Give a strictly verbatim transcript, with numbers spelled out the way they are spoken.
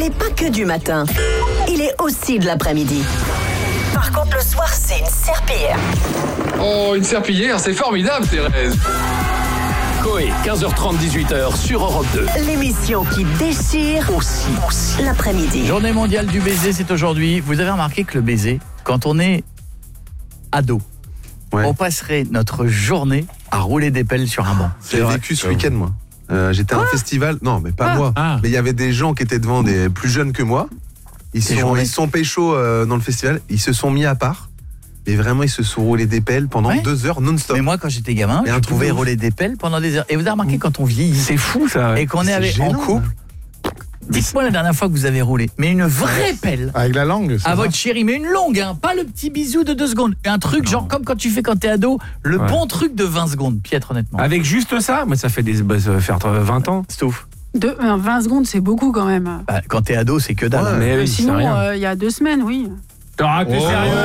il est pas que du matin. Il est aussi de l'après-midi. Par contre, le soir, c'est une serpillière. Oh, une serpillière, c'est formidable, Thérèse. Coé, quinze heures trente, dix-huit heures sur Europe deux. L'émission qui déchire Aussi, aussi. l'après-midi. Journée mondiale du baiser, c'est aujourd'hui. Vous avez remarqué que le baiser, quand on est ado, Ouais. on passerait notre journée à rouler des pelles sur un banc. J'ai vécu ce week-end, moi. Euh, j'étais à un festival, non, mais pas Ah. moi. Ah. Mais il y avait des gens qui étaient devant, des plus jeunes que moi. Ils Des sont, journées. ils sont pécho euh, dans le festival. Ils se sont mis à part. Et vraiment, ils se sont roulés des pelles pendant Ouais. deux heures non-stop. Mais moi, quand j'étais gamin, Et je un truc pouvais de ouf. rouler des pelles pendant des heures. Et vous avez remarqué, quand on vieillit C'est fou, ça. et qu'on est C'est avec, en gênant, couple, dites-moi la dernière fois que vous avez roulé. Mais une vraie pelle Avec la langue, c'est à ça votre chérie, mais une longue, hein, pas le petit bisou de deux secondes. Un truc genre comme quand tu fais quand t'es ado, le Ouais. bon truc de vingt secondes, Pietre, honnêtement. Avec juste ça, mais ça fait des, bah, ça va faire vingt ans. Stouff. De, euh, vingt secondes, c'est beaucoup quand même. Bah, quand t'es ado, c'est que dalle. Ouais. Mais Euh, oui, c'est Sinon, rien. euh, il y a deux semaines, oui. T'auras que Oh. sérieux.